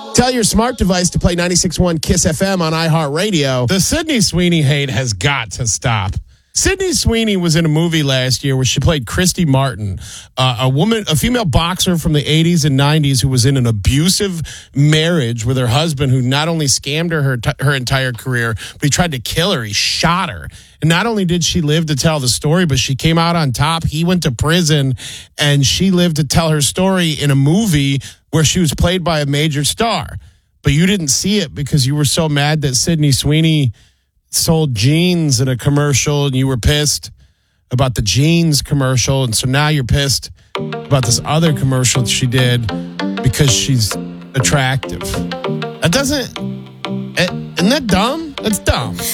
Tell your smart device to play 96.1 KISS FM on iHeartRadio. The Sydney Sweeney hate has got to stop. Sydney Sweeney was in a movie last year where she played Christy Martin, a female boxer from the 80s and 90s who was in an abusive marriage with her husband, who not only scammed her entire career, but he tried to kill her. He shot her. And not only did she live to tell the story, but she came out on top. He went to prison, and she lived to tell her story in a movie where she was played by a major star. But you didn't see it because you were so mad that Sydney Sweeney sold jeans in a commercial, and you were pissed about the jeans commercial. And so now you're pissed about this other commercial she did because she's attractive. Isn't that dumb? That's dumb.